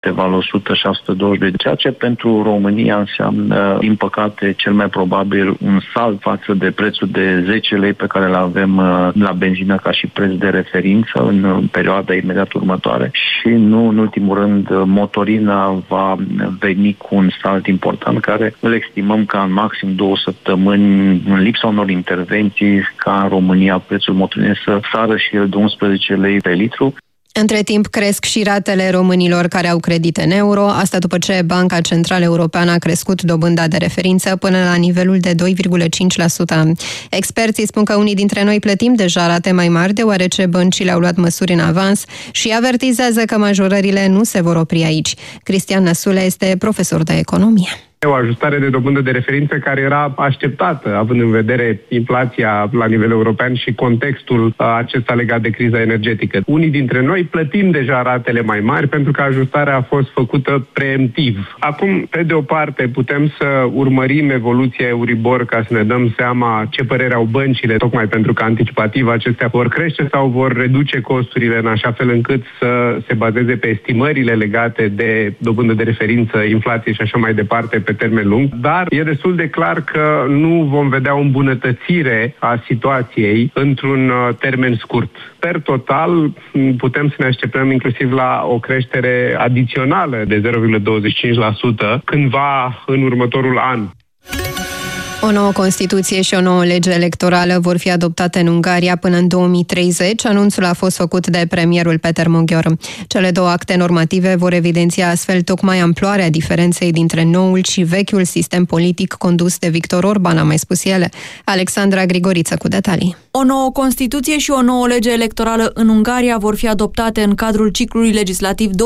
la 100 și 120, ceea ce pentru România înseamnă, din păcate, cel mai probabil un salt față de prețul de 10 lei pe care îl avem la benzină ca și preț de referință în perioada imediat următoare și nu în ultimul rând motorina va veni cu un salt important care îl estimăm ca în maxim 2 săptămâni, în lipsa unor intervenții, ca în România prețul motorinei să sară și el de 11 lei pe litru. Între timp cresc și ratele românilor care au credite în euro, asta după ce Banca Centrală Europeană a crescut dobânda de referință până la nivelul de 2,5%. Experții spun că unii dintre noi plătim deja rate mai mari deoarece băncile au luat măsuri în avans și avertizează că majorările nu se vor opri aici. Cristian Năsule este profesor de economie. O ajustare de dobândă de referință care era așteptată, având în vedere inflația la nivel european și contextul acesta legat de criza energetică. Unii dintre noi plătim deja ratele mai mari pentru că ajustarea a fost făcută preemptiv. Acum, pe de o parte, putem să urmărim evoluția Euribor ca să ne dăm seama ce părere au băncile, tocmai pentru că anticipativ acestea vor crește sau vor reduce costurile în așa fel încât să se bazeze pe estimările legate de dobândă de referință, inflație și așa mai departe pe termen lung, dar e destul de clar că nu vom vedea o îmbunătățire a situației într-un termen scurt. Per total, putem să ne așteptăm inclusiv la o creștere adițională de 0,25% cândva în următorul an. O nouă Constituție și o nouă lege electorală vor fi adoptate în Ungaria până în 2030. Anunțul a fost făcut de premierul Peter Magyar. Cele două acte normative vor evidenția astfel tocmai amploarea diferenței dintre noul și vechiul sistem politic condus de Victor Orban, a mai spus ele. Alexandra Grigoriță cu detalii. O nouă Constituție și o nouă lege electorală în Ungaria vor fi adoptate în cadrul ciclului legislativ 2026-2030,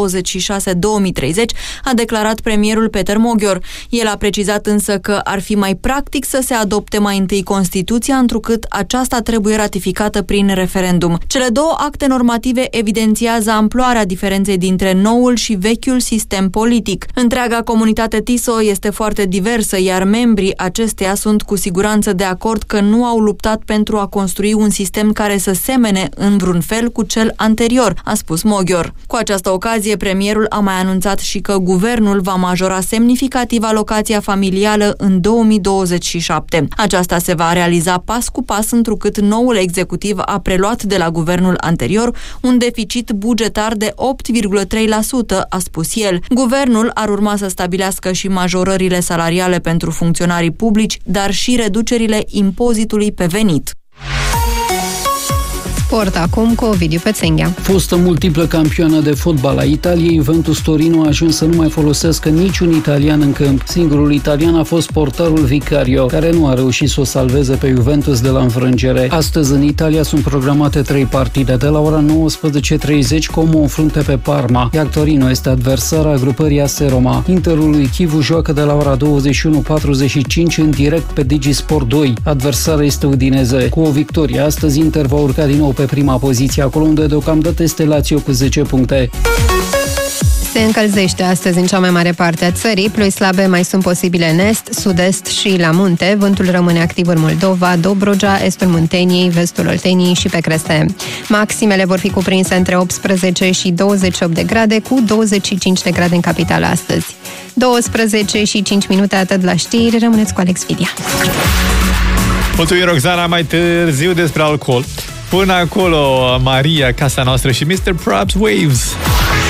a declarat premierul Peter Magyar. El a precizat însă că ar fi mai practic să se adopte mai întâi Constituția, întrucât aceasta trebuie ratificată prin referendum. Cele două acte normative evidențiază amploarea diferenței dintre noul și vechiul sistem politic. Întreaga comunitate TISO este foarte diversă, iar membrii acesteia sunt cu siguranță de acord că nu au luptat pentru a construi un sistem care să semene în vreun fel cu cel anterior, a spus Magyar. Cu această ocazie, premierul a mai anunțat și că guvernul va majora semnificativ alocația familială în 2027. Aceasta se va realiza pas cu pas, întrucât noul executiv a preluat de la guvernul anterior un deficit bugetar de 8,3%, a spus el. Guvernul ar urma să stabilească și majorările salariale pentru funcționarii publici, dar și reducerile impozitului pe venit. Sport acum cu Ovidiu Pețenghea. Fostă multiplă campioană de fotbal a Italiei, Juventus Torino a ajuns să nu mai folosească niciun italian în câmp. Singurul italian a fost portarul Vicario, care nu a reușit să o salveze pe Juventus de la înfrângere. Astăzi în Italia sunt programate 3 partide. De la ora 19:30 Como înfrunte pe Parma, iar Torino este adversara grupării AS Roma. Interul lui Chivu joacă de la ora 21:45 în direct pe Digisport 2. Adversara este Udinese. Cu o victorie astăzi Inter va urca din nou pe prima poziție, acolo unde deocamdată este Lazio cu 10 puncte. Se încălzește astăzi în cea mai mare parte a țării, ploi slabe mai sunt posibile în est, sud-est și la munte. Vântul rămâne activ în Moldova, Dobrogea, estul Munteniei, vestul Olteniei și pe creste. Maximele vor fi cuprinse între 18 și 28 de grade, cu 25 de grade în capitală astăzi. 12 și 5 minute, atât la știri, rămâneți cu Alex Vidia. Mulțumim, Roxana, mai târziu despre alcool. Până acolo, Maria, Casa Noastră și Mr. Probs Waves.